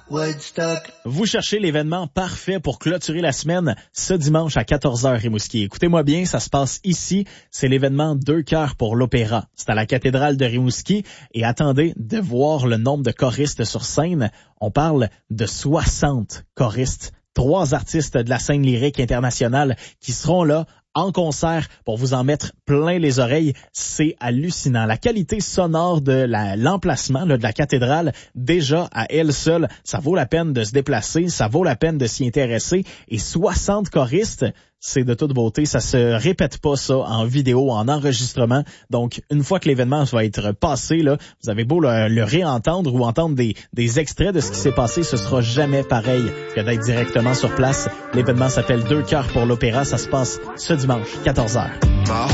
Woodstock. Vous cherchez l'événement parfait pour clôturer la semaine ce dimanche à 14h Rimouski. Écoutez-moi bien, ça se passe ici. C'est l'événement 2 cœurs pour l'opéra. C'est à la cathédrale de Rimouski. Et attendez de voir le nombre de choristes sur scène. On parle de 60 choristes. 3 artistes de la scène lyrique internationale qui seront là en concert pour vous en mettre plein les oreilles. C'est hallucinant. La qualité sonore de l'emplacement de la cathédrale, déjà à elle seule, ça vaut la peine de se déplacer, ça vaut la peine de s'y intéresser. Et 60 choristes, c'est de toute beauté. Ça se répète pas ça en vidéo, en enregistrement. Donc, une fois que l'événement va être passé, là, vous avez beau le réentendre ou entendre des extraits de ce qui s'est passé, ce sera jamais pareil que d'être directement sur place. L'événement s'appelle 2 cœurs pour l'opéra. Ça se passe ce dimanche, 14h.